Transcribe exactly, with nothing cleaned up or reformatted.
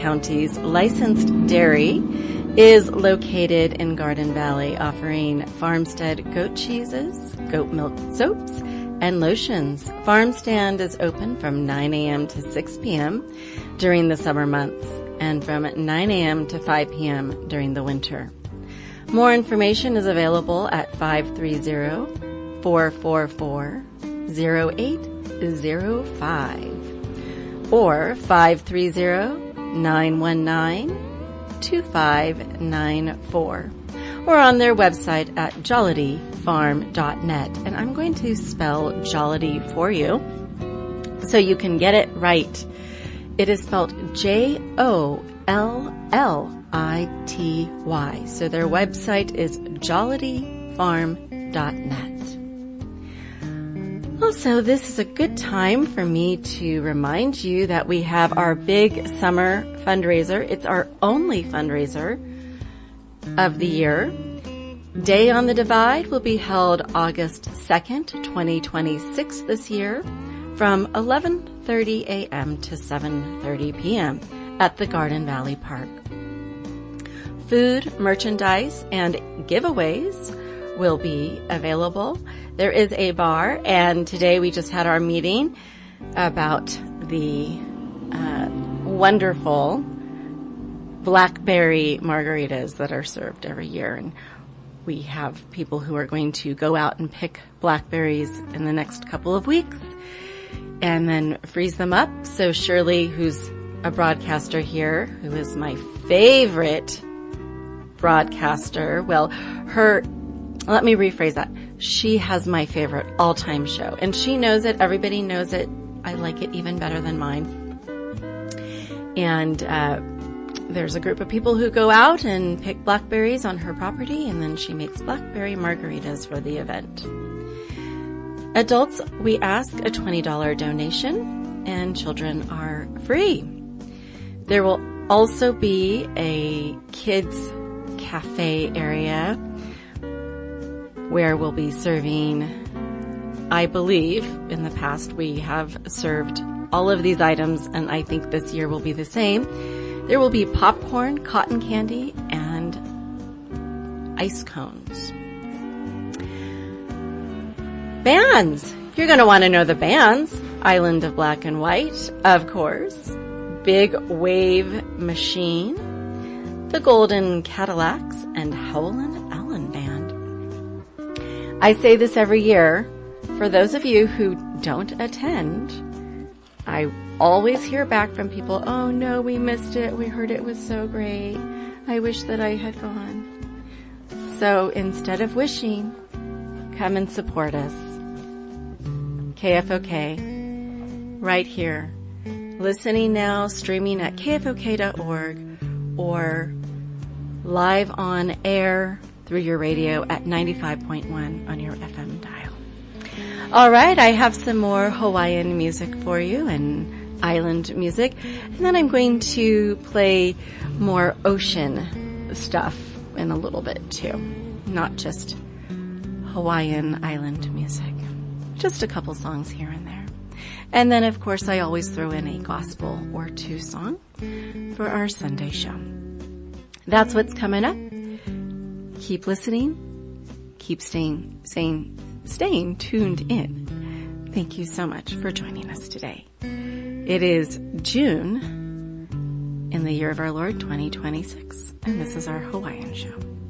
County's licensed dairy is located in Garden Valley, offering farmstead goat cheeses, goat milk soaps, and lotions. Farm Stand is open from nine a.m. to six p.m. during the summer months and from nine a.m. to five p.m. during the winter. More information is available at five three zero, four four four, zero eight zero five or five three zero, nine one nine, two five nine four or on their website at jollity farm dot net. And I'm going to spell Jollity for you so you can get it right. It is spelled J O L L I T Y. So their website is jollity farm dot net. Also, this is a good time for me to remind you that we have our big summer fundraiser. It's our only fundraiser of the year. Day on the Divide will be held August second, twenty twenty-six this year from eleven thirty a.m. to seven thirty p.m. at the Garden Valley Park. Food, merchandise, and giveaways will be available. There is a bar, and today we just had our meeting about the uh, wonderful blackberry margaritas that are served every year. And we have people who are going to go out and pick blackberries in the next couple of weeks and then freeze them up. So Shirley, who's a broadcaster here, who is my favorite broadcaster, well, her, let me rephrase that. She has my favorite all-time show, and she knows it. Everybody knows it. I like it even better than mine. And uh there's a group of people who go out and pick blackberries on her property, and then she makes blackberry margaritas for the event. Adults, we ask a twenty dollars donation, and children are free. There will also be a kids cafe area where we'll be serving, I believe, in the past we have served all of these items, and I think this year will be the same. There will be popcorn, cotton candy, and ice cones. Bands. You're going to want to know the bands. Island of Black and White, of course. Big Wave Machine. The Golden Cadillacs, and Howlin' Allen Band. I say this every year. For those of you who don't attend, I always hear back from people, oh no, we missed it. We heard it was so great. I wish that I had gone. So instead of wishing, come and support us. K F O K, right here. Listening now, streaming at K F O K dot org or live on air through your radio at ninety-five point one on your F M dial. All right, I have some more Hawaiian music for you and island music, and then I'm going to play more ocean stuff in a little bit too, not just Hawaiian island music, just a couple songs here and there. And then of course I always throw in a gospel or two song for our Sunday show. That's what's coming up. Keep listening, keep staying, staying, staying tuned in. Thank you so much for joining us today. It is June in the year of our Lord twenty twenty-six, and this is our Hawaiian show.